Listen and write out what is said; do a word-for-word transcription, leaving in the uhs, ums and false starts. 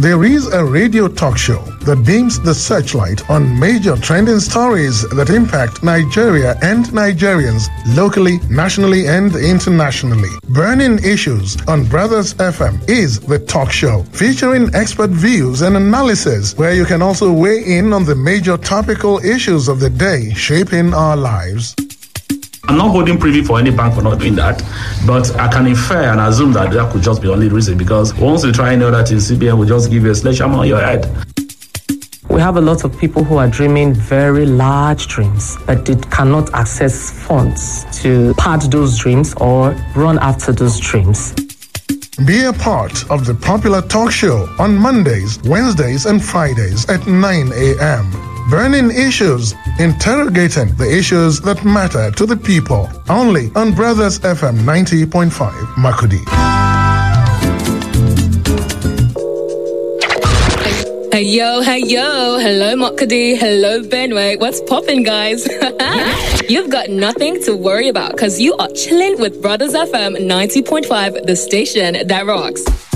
There is a radio talk show that beams the searchlight on major trending stories that impact Nigeria and Nigerians locally, nationally, and internationally. Burning Issues on Brothers F M is the talk show featuring expert views and analysis, where you can also weigh in on the major topical issues of the day shaping our lives. I'm not holding privy for any bank for not doing that, but I can infer and assume that that could just be the only reason, because once you try any other thing, C B N will just give you a sledgehammer on your head. We have a lot of people who are dreaming very large dreams, but they cannot access funds to pad those dreams or run after those dreams. Be a part of the popular talk show on Mondays, Wednesdays, and Fridays at nine a.m. Burning Issues, interrogating the issues that matter to the people. Only on Brothers F M ninety point five, Makurdi. Hey yo, hey yo, hello Makurdi, hello Benway, what's poppin' guys? You've got nothing to worry about, because you are chilling with Brothers F M ninety point five, the station that rocks.